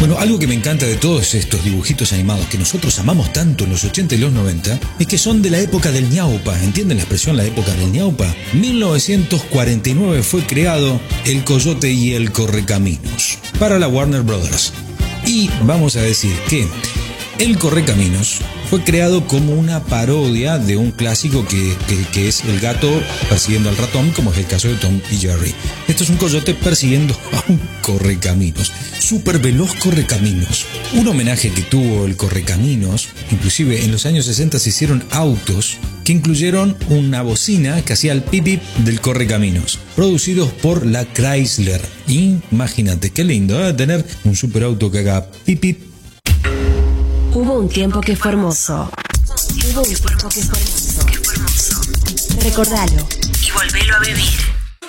Bueno, algo que me encanta de todos estos dibujitos animados que nosotros amamos tanto en los 80 y los 90 es que son de la época del ñaupa. ¿Entienden la expresión la época del ñaupa? 1949 fue creado El Coyote y el Correcaminos para la Warner Brothers. Y vamos a decir que El Correcaminos fue creado como una parodia de un clásico que es el gato persiguiendo al ratón, como es el caso de Tom y Jerry. Esto es un coyote persiguiendo a un correcaminos, súper veloz correcaminos. Un homenaje que tuvo el Correcaminos, inclusive en los años 60 se hicieron autos que incluyeron una bocina que hacía el pip pip del Correcaminos, producidos por la Chrysler. Imagínate, qué lindo, tener un superauto que haga pip pip. Hubo un tiempo que fue hermoso. Recordalo. Y volvelo a vivir.